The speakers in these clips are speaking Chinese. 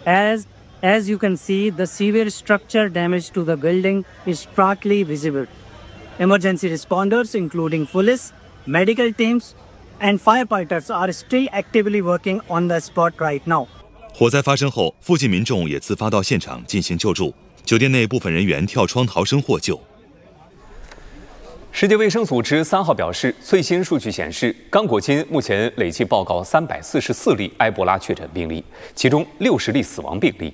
As you can see, the severe structure damage to the building is starkly visible. Emergency responders, including police, medical teams, and firefighters are still actively working on the spot right now. 火灾发生后，附近民众也自发到现场进行救助，酒店内部分人员跳窗逃生获救。 世界卫生组织3号表示，最新数据显示，刚果金目前累计报告344例埃博拉确诊病例，其中60例死亡病例。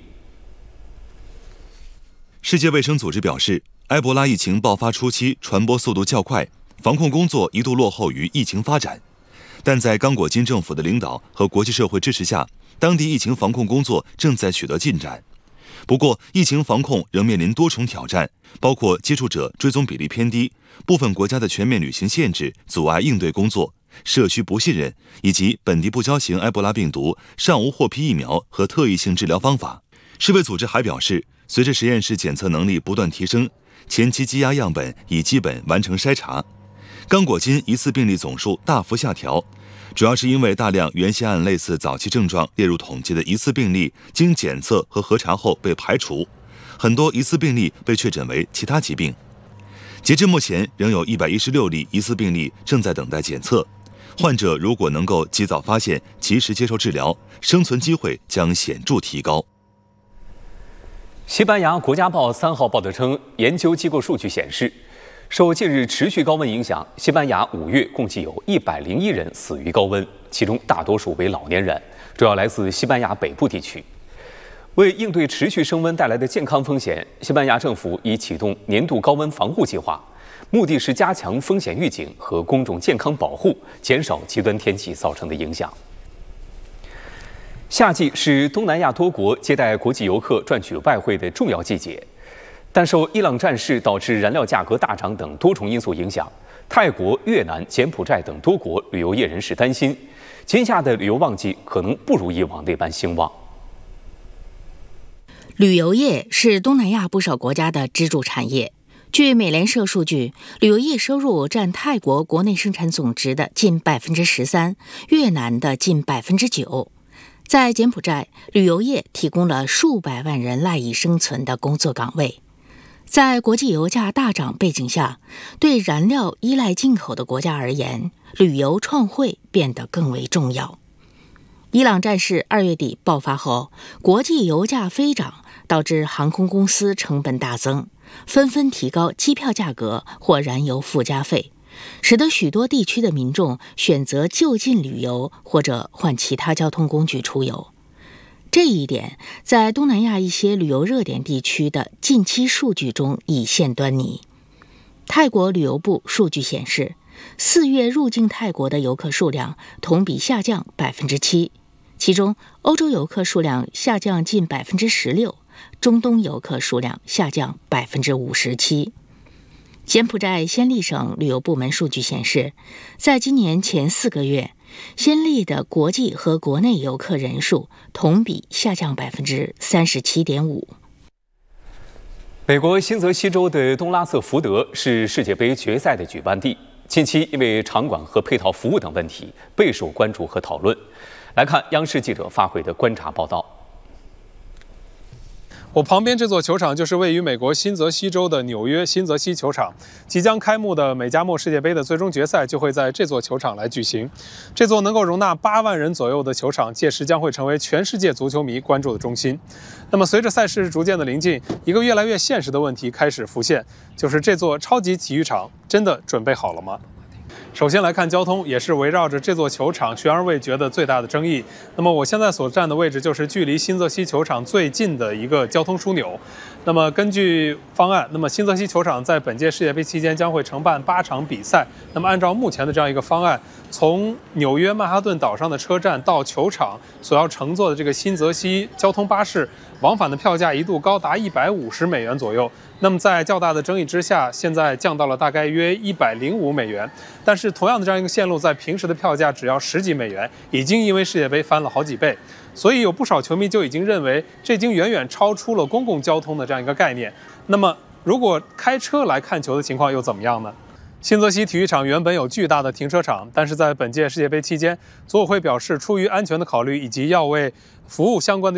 世界卫生组织表示，埃博拉疫情爆发初期传播速度较快，防控工作一度落后于疫情发展。但在刚果金政府的领导和国际社会支持下，当地疫情防控工作正在取得进展。不过，疫情防控仍面临多重挑战，包括接触者追踪比例偏低、部分国家的全面旅行限制阻碍应对工作、社区不信任，以及本地不交型埃博拉病毒尚无获批疫苗和特异性治疗方法。世卫组织还表示，随着实验室检测能力不断提升，前期积压样本已基本完成筛查。刚果金疑似病例总数大幅下调，主要是因为大量原先按类似早期症状列入统计的疑似病例，经检测和核查后被排除，很多疑似病例被确诊为其他疾病。截至目前，仍有116例疑似病例正在等待检测。患者如果能够及早发现、及时接受治疗，生存机会将显著提高。 西班牙国家报3号报道称，研究机构数据显示，受近日持续高温影响，西班牙5月共计有101人死于高温，其中大多数为老年人，主要来自西班牙北部地区。为应对持续升温带来的健康风险，西班牙政府已启动年度高温防护计划，目的是加强风险预警和公众健康保护，减少极端天气造成的影响。夏季是东南亚多国接待国际游客、赚取外汇的重要季节，但受伊朗战事导致燃料价格大涨等多重因素影响，泰国、越南、柬埔寨等多国旅游业人士担心，今夏的旅游旺季可能不如以往那般兴旺。 旅游业是东南亚不少国家的支柱产业。据美联社数据，旅游业收入占泰国国内生产总值的近13%，越南的近9%。在柬埔寨，旅游业提供了数百万人赖以生存的工作岗位。在国际油价大涨背景下，对燃料依赖进口的国家而言，旅游创汇变得更为重要。伊朗战事2月底爆发后，国际油价飞涨，导致航空公司成本大增，纷纷提高机票价格或燃油附加费，使得许多地区的民众选择就近旅游或者换其他交通工具出游。这一点在东南亚一些旅游热点地区的近期数据中已现端倪。泰国旅游部数据显示，4月入境泰国的游客数量同比下降7%，其中欧洲游客数量下降近16%，中东游客数量下降57%。柬埔寨暹粒省旅游部门数据显示，在今年前4个月，暹粒的国际和国内游客人数同比下降37.5%。 美国新泽西州的东拉瑟福德是世界杯决赛的举办地，近期因为场馆和配套服务等问题备受关注和讨论。来看央视记者发回的观察报道。 我旁边这座球场就是位于美国新泽西州的纽约新泽西球场，即将开幕的美加墨世界杯的最终决赛就会在这座球场来举行。这座能够容纳8万人左右的球场，届时将会成为全世界足球迷关注的中心。那么，随着赛事逐渐的临近，一个越来越现实的问题开始浮现，就是这座超级体育场真的准备好了吗？首先来看交通，也是围绕着这座球场悬而未决的最大的争议。那么我现在所站的位置就是距离新泽西球场最近的一个交通枢纽。那么根据方案，那么新泽西球场在本届世界杯期间将会承办8场比赛。那么按照目前的这样一个方案，从纽约曼哈顿岛上的车站到球场所要乘坐的这个新泽西交通巴士，往返的票价一度高达$150左右。那么在较大的争议之下，现在降到了大概约$105。但是同样的这样一个线路，在平时的票价只要$10几，已经因为世界杯翻了好几倍。所以有不少球迷就已经认为，这已经远远超出了公共交通的这样一个概念。那么如果开车来看球的情况又怎么样呢？新泽西体育场原本有巨大的停车场，但是在本届世界杯期间，组委会表示，出于安全的考虑以及要为服务相关的